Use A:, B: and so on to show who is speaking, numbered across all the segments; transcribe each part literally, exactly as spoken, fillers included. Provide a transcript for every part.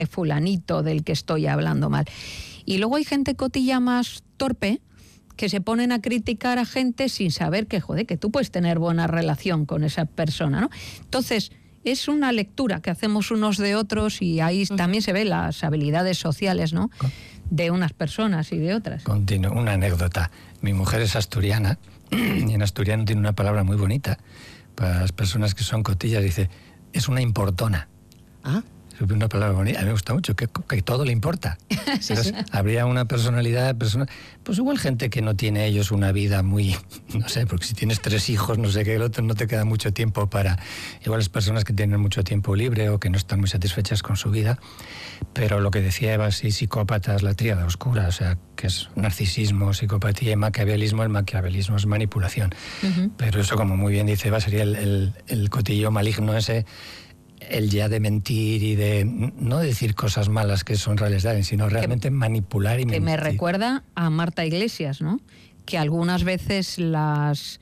A: fulanito del que estoy hablando mal. Y luego hay gente cotilla más torpe que se ponen a criticar a gente sin saber que, joder, que tú puedes tener buena relación con esa persona, ¿no? Entonces, es una lectura que hacemos unos de otros y ahí uh-huh. también se ven las habilidades sociales, ¿no?, de unas personas y de otras.
B: Continuo, una anécdota. Mi mujer es asturiana y en asturiano tiene una palabra muy bonita para las personas que son cotillas. Dice, es una importona.
A: Ah.
B: Una palabra bonita, a mí me gusta mucho, que, que todo le importa.
A: Sí, sí.
B: Habría una personalidad, persona, pues igual gente que no tiene ellos una vida muy, no sé, porque si tienes tres hijos, no sé qué, el otro no te queda mucho tiempo para, igual es personas que tienen mucho tiempo libre o que no están muy satisfechas con su vida, pero lo que decía Eva, sí, psicópatas, la tríada oscura, o sea, que es narcisismo, psicopatía y maquiavelismo. El maquiavelismo es manipulación, uh-huh. pero eso, como muy bien dice Eva, sería el, el, el cotilleo maligno ese, el ya de mentir y de no decir cosas malas que son reales, sino realmente que, manipular y mentir.
A: Que me recuerda a Marta Iglesias, ¿no? Que algunas veces las...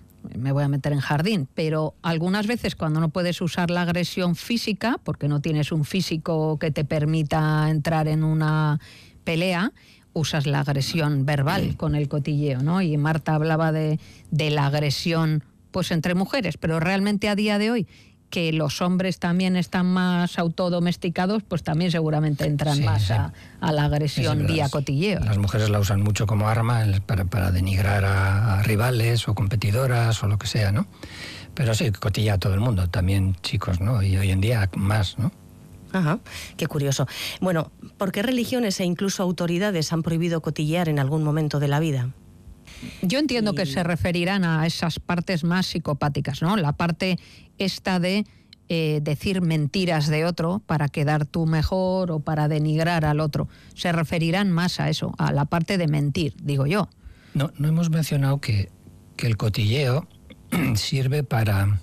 A: me voy a meter en jardín, pero algunas veces cuando no puedes usar la agresión física, porque no tienes un físico que te permita entrar en una pelea, usas la agresión verbal con el cotilleo, ¿no? Y Marta hablaba de, de la agresión pues entre mujeres, pero realmente a día de hoy, que los hombres también están más autodomesticados, pues también seguramente entran sí, más sí. A, a la agresión sí, vía cotilleo.
B: Las mujeres la usan mucho como arma para, para denigrar a, a rivales o competidoras o lo que sea, ¿no? Pero sí, cotilla a todo el mundo, también chicos, ¿no? Y hoy en día más, ¿no?
C: Ajá, qué curioso. Bueno, ¿por qué religiones e incluso autoridades han prohibido cotillear en algún momento de la vida?
A: Yo entiendo
C: y...
A: que se referirán a esas partes más psicopáticas, ¿no? La parte esta de eh, decir mentiras de otro para quedar tú mejor o para denigrar al otro. Se referirán más a eso, a la parte de mentir, digo yo.
B: No, no hemos mencionado que, que el cotilleo sirve para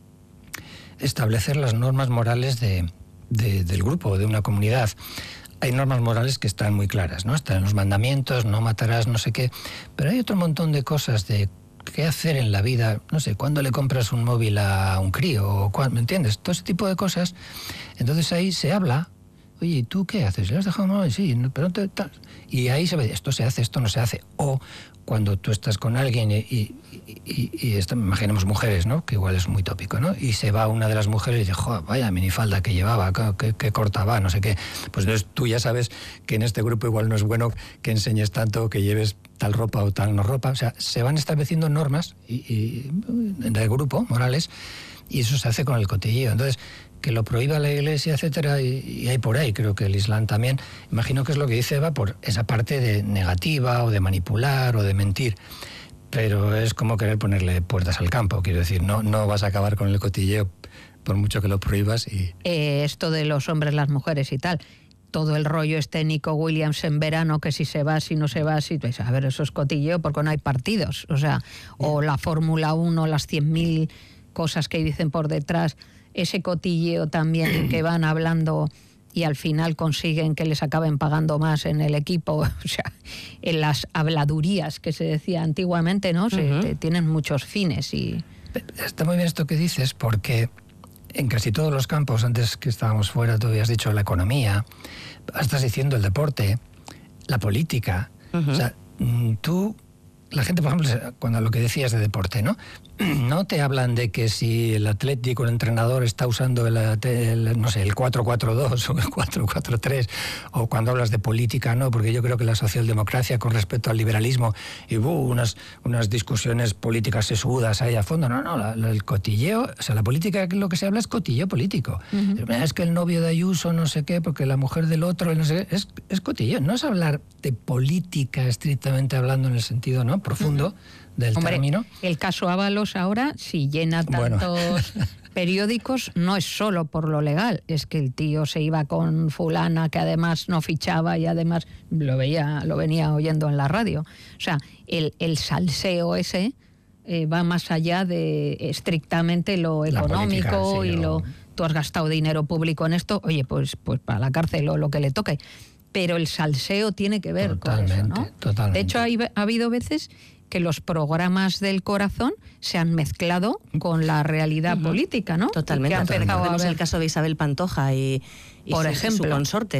B: establecer las normas morales de, de, del grupo, de una comunidad. Hay normas morales que están muy claras, ¿no? Están los mandamientos, no matarás, no sé qué, pero hay otro montón de cosas de qué hacer en la vida, no sé, cuándo le compras un móvil a un crío, o cuándo, ¿me entiendes? Todo ese tipo de cosas. Entonces ahí se habla, oye, ¿y tú qué haces? ¿Le has dejado un móvil? Sí, pero te, ta... y ahí se ve, esto se hace, esto no se hace. O cuando tú estás con alguien y, y, y, y esto, imaginemos mujeres, ¿no? Que igual es muy tópico, ¿no? Y se va una de las mujeres y dice, jo, vaya minifalda que llevaba, que, que corta va, no sé qué. Pues entonces tú ya sabes que en este grupo igual no es bueno que enseñes tanto, que lleves tal ropa o tal no ropa. O sea, se van estableciendo normas y, y, del grupo, morales, y eso se hace con el cotilleo. Entonces, que lo prohíba la Iglesia, etcétera, y, y hay por ahí, creo que el Islam también, imagino que es lo que dice Eva, por esa parte de negativa o de manipular o de mentir, pero es como querer ponerle puertas al campo, quiero decir, no, no vas a acabar con el cotilleo por mucho que lo prohíbas. Y
A: eh, esto de los hombres, las mujeres y tal, todo el rollo este Nico Williams en verano, que si se va, si no se va, si... Pues, a ver, eso es cotilleo porque no hay partidos, o sea, o la Fórmula uno, las cien mil cosas que dicen por detrás, ese cotilleo también que van hablando y al final consiguen que les acaben pagando más en el equipo, o sea, en las habladurías que se decía antiguamente, ¿no? Se, uh-huh. te, tienen muchos fines y...
B: Está muy bien esto que dices, porque en casi todos los campos, antes que estábamos fuera, tú habías dicho la economía, estás diciendo el deporte, la política, uh-huh. o sea, tú... La gente, por ejemplo, cuando lo que decías de deporte, ¿no? No te hablan de que si el Atlético, el entrenador está usando el, el no sé, el cuatro cuatro dos o el cuatro cuatro tres, o cuando hablas de política, no, porque yo creo que la socialdemocracia con respecto al liberalismo, y hubo uh, unas, unas discusiones políticas sesudas ahí a fondo, no, no, la, la, el cotilleo, o sea, la política, lo que se habla es cotilleo político. Uh-huh. Es que el novio de Ayuso, no sé qué, porque la mujer del otro, no sé qué, es, es cotilleo, no es hablar de política estrictamente hablando en el sentido, ¿no?, profundo uh-huh. del
A: Hombre,
B: término.
A: El caso Ábalos ahora, si llena tantos bueno. periódicos, no es solo por lo legal, es que el tío se iba con fulana que además no fichaba y además lo veía, lo venía oyendo en la radio. O sea, el, el salseo ese eh, va más allá de estrictamente lo económico política, sí, y lo... lo... Tú has gastado dinero público en esto, oye, pues, pues para la cárcel o lo que le toque. Pero el salseo tiene que ver
B: totalmente,
A: con eso, ¿no?
B: Totalmente.
A: De hecho, hay, ha habido veces que los programas del corazón se han mezclado con la realidad uh-huh. política, ¿no?
C: Totalmente. Recordemos el caso de Isabel Pantoja y, y
A: por
C: su,
A: ejemplo,
C: su consorte.